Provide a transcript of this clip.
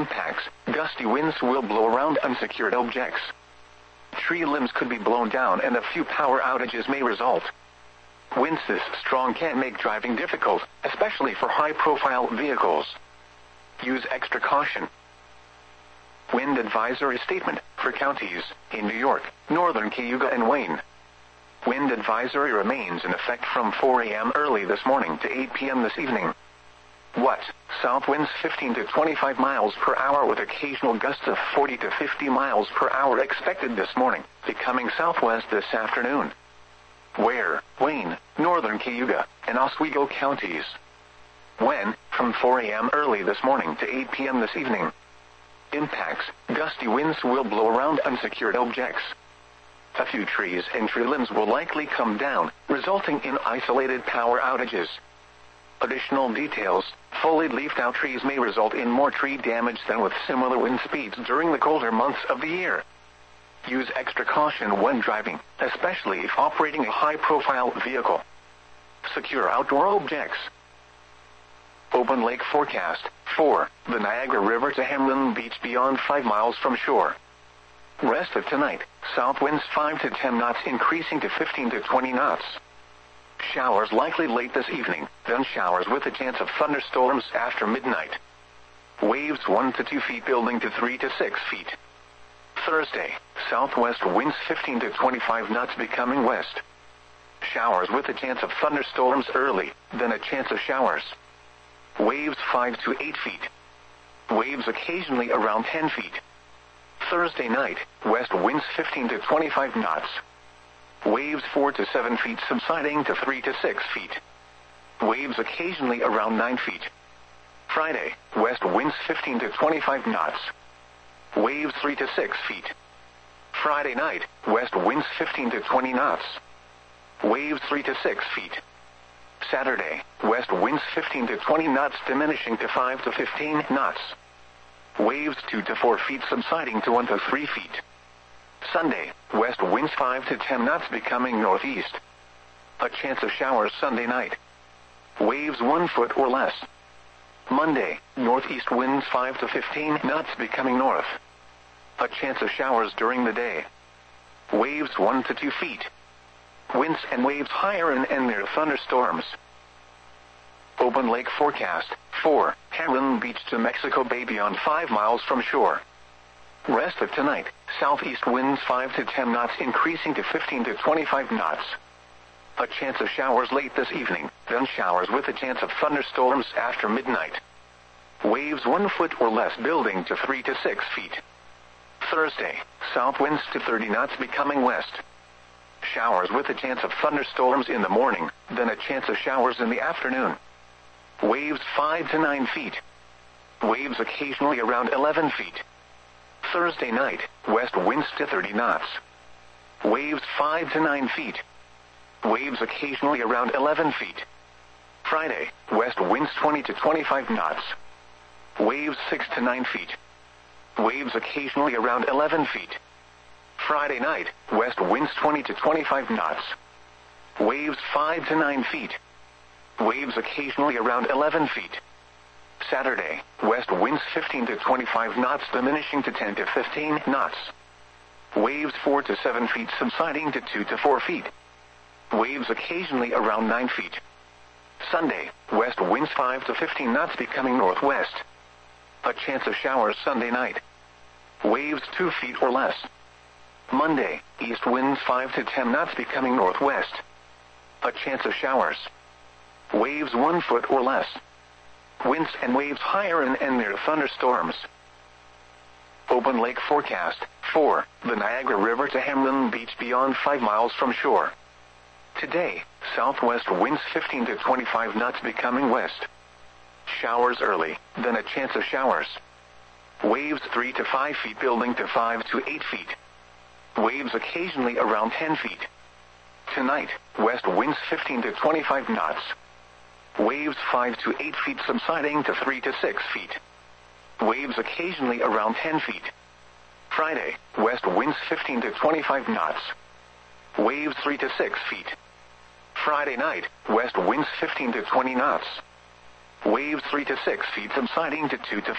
impacts, gusty winds will blow around unsecured objects. Tree limbs could be blown down and a few power outages may result. Winds this strong can make driving difficult, especially for high-profile vehicles. Use extra caution. Wind advisory statement for counties in New York, Northern Cayuga and Wayne. Wind advisory remains in effect from 4 a.m. early this morning to 8 p.m. this evening. What? South winds 15 to 25 miles per hour with occasional gusts of 40 to 50 miles per hour expected this morning, becoming southwest this afternoon. Where? Wayne, Northern Cayuga, and Oswego counties. When? From 4 a.m. early this morning to 8 p.m. this evening. Impacts, gusty winds will blow around unsecured objects. A few trees and tree limbs will likely come down, resulting in isolated power outages. Additional details, fully leafed out trees may result in more tree damage than with similar wind speeds during the colder months of the year. Use extra caution when driving, especially if operating a high-profile vehicle. Secure outdoor objects. Open lake forecast. 4. The Niagara River to Hamlin Beach beyond 5 miles from shore. Rest of tonight, south winds 5 to 10 knots increasing to 15 to 20 knots. Showers likely late this evening, then showers with a chance of thunderstorms after midnight. Waves 1 to 2 feet building to 3 to 6 feet. Thursday, southwest winds 15 to 25 knots becoming west. Showers with a chance of thunderstorms early, then a chance of showers. Waves 5 to 8 feet. Waves occasionally around 10 feet. Thursday night, west winds 15 to 25 knots. Waves 4 to 7 feet subsiding to 3 to 6 feet. Waves occasionally around 9 feet. Friday, west winds 15 to 25 knots. Waves 3 to 6 feet. Friday night, west winds 15 to 20 knots. Waves 3 to 6 feet. Saturday, west winds 15 to 20 knots diminishing to 5 to 15 knots. Waves 2 to 4 feet subsiding to 1 to 3 feet. Sunday, west winds 5 to 10 knots becoming northeast. A chance of showers Sunday night. Waves 1 foot or less. Monday, northeast winds 5 to 15 knots becoming north. A chance of showers during the day. Waves 1 to 2 feet. Winds and waves higher and near thunderstorms. Open lake forecast. 4. Hamlin Beach to Mexico Bay beyond 5 miles from shore. Rest of tonight, southeast winds 5 to 10 knots increasing to 15 to 25 knots. A chance of showers late this evening, then showers with a chance of thunderstorms after midnight. Waves 1 foot or less building to 3 to 6 feet. Thursday, south winds to 30 knots becoming west. Showers with a chance of thunderstorms in the morning, then a chance of showers in the afternoon. Waves 5 to 9 feet. Waves occasionally around 11 feet. Thursday night, west winds to 30 knots. Waves 5 to 9 feet. Waves occasionally around 11 feet. Friday, west winds 20 to 25 knots. Waves 6 to 9 feet. Waves occasionally around 11 feet. Friday night, west winds 20 to 25 knots. Waves 5 to 9 feet. Waves occasionally around 11 feet. Saturday, west winds 15 to 25 knots diminishing to 10 to 15 knots. Waves 4 to 7 feet subsiding to 2 to 4 feet. Waves occasionally around 9 feet. Sunday, west winds 5 to 15 knots becoming northwest. A chance of showers Sunday night. Waves 2 feet or less. Monday, east winds 5 to 10 knots becoming northwest. A chance of showers. Waves 1 foot or less. Winds and waves higher and near thunderstorms. Open lake forecast. 4. The Niagara River to Hamlin Beach beyond 5 miles from shore. Today, southwest winds 15 to 25 knots becoming west. Showers early, then a chance of showers. Waves 3 to 5 feet building to 5 to 8 feet. Waves occasionally around 10 feet. Tonight, west winds 15 to 25 knots. Waves 5 to 8 feet subsiding to 3 to 6 feet. Waves occasionally around 10 feet. Friday, west winds 15 to 25 knots. Waves 3 to 6 feet. Friday night, west winds 15 to 20 knots. Waves 3 to 6 feet subsiding to 2 to